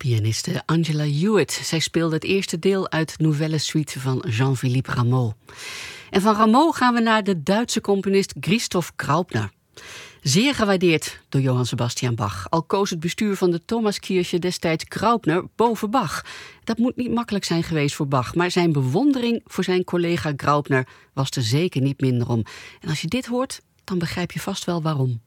Pianiste Angela Hewitt. Zij speelde het eerste deel uit Nouvelle Suite van Jean-Philippe Rameau. En van Rameau gaan we naar de Duitse componist Christoph Graupner. Zeer gewaardeerd door Johann Sebastian Bach. Al koos het bestuur van de Thomaskirche destijds Graupner boven Bach. Dat moet niet makkelijk zijn geweest voor Bach. Maar zijn bewondering voor zijn collega Graupner was er zeker niet minder om. En als je dit hoort, dan begrijp je vast wel waarom.